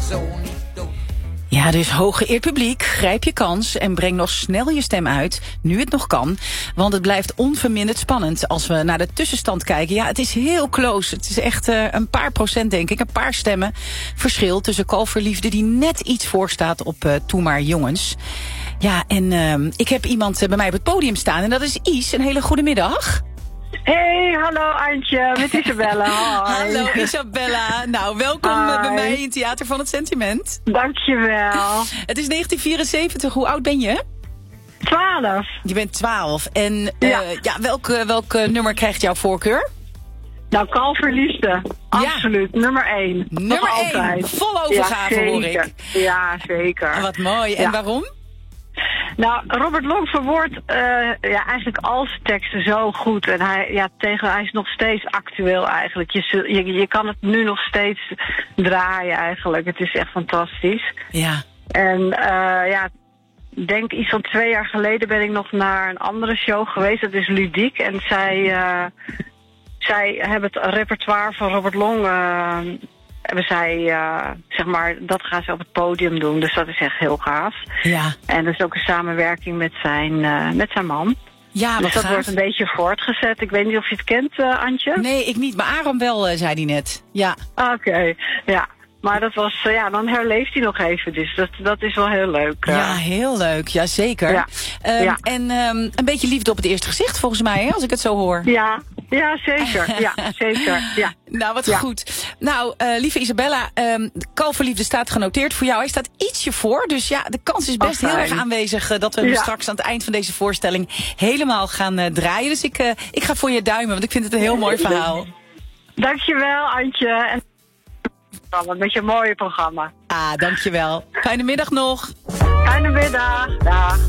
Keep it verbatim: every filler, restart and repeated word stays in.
Ja, dus hooggeëerd publiek, grijp je kans en breng nog snel je stem uit, nu het nog kan. Want het blijft onverminderd spannend als we naar de tussenstand kijken. Ja, het is heel close. Het is echt uh, een paar procent, denk ik, een paar stemmen verschil tussen Kalverliefde die net iets voorstaat op uh, Toe maar jongens. Ja, en uh, ik heb iemand uh, bij mij op het podium staan en dat is Is. Een hele goede middag. Hey, hallo Antje, met Isabella. Hoi. Hallo Isabella. Nou, welkom Hoi. bij mij in Theater van het Sentiment. Dankjewel. Het is negentien vierenzeventig, hoe oud ben je? twaalf. Je bent twaalf. En uh, Ja. ja, welk, uh, welk uh, nummer krijgt jouw voorkeur? Nou, Kalverliefde. Absoluut, nummer één. Nummer Nog één. altijd. Vol overgave, ja, hoor zeker. ik. Ja, zeker. Ah, wat mooi. En Ja. waarom? Nou, Robert Long verwoordt uh, ja, eigenlijk al zijn teksten zo goed. En hij, ja, tegen, hij is nog steeds actueel eigenlijk. Je, zul- je, je kan het nu nog steeds draaien eigenlijk. Het is echt fantastisch. Ja. En uh, ja, ik denk iets van twee jaar geleden ben ik nog naar een andere show geweest. Dat is Ludiek. En zij, uh, zij hebben het repertoire van Robert Long... Uh, hebben zij, uh, zeg maar, dat gaan ze op het podium doen. Dus dat is echt heel gaaf. Ja. En dat is ook een samenwerking met zijn, uh, met zijn man. Ja, Dus wat dat gaaf. wordt een beetje voortgezet. Ik weet niet of je het kent, uh, Antje? Nee, ik niet. Maar Aaron wel, uh, zei hij net. Ja. Oké, okay. Ja. Maar dat was, uh, ja, dan herleeft hij nog even. Dus dat, dat is wel heel leuk. Uh. Ja, heel leuk. Jazeker. Ja. Um, Ja. En um, een beetje liefde op het eerste gezicht, volgens mij, hè, als ik het zo hoor. Ja, ja, zeker. Ja, zeker. Ja. Nou, wat Ja. goed. Nou, uh, lieve Isabella, um, Kalverliefde staat genoteerd voor jou. Hij staat ietsje voor, dus ja, de kans is best Oh, heel fijn. erg aanwezig... Uh, dat we hem Ja. straks aan het eind van deze voorstelling helemaal gaan uh, draaien. Dus ik, uh, ik ga voor je duimen, want ik vind het een heel mooi verhaal. Dankjewel, Antje. En met je mooie programma. Ah, dankjewel. Fijne middag nog. Fijne middag. Dag.